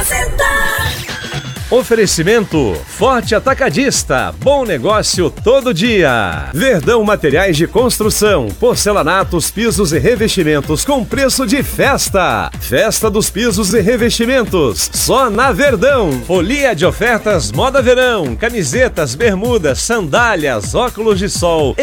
apresentar. Oferecimento Forte Atacadista, bom negócio todo dia. Verdão Materiais de Construção, porcelanatos, pisos e revestimentos com preço de festa. Festa dos pisos e revestimentos, só na Verdão. Folia de ofertas Moda Verão, camisetas, bermudas, sandálias, óculos de sol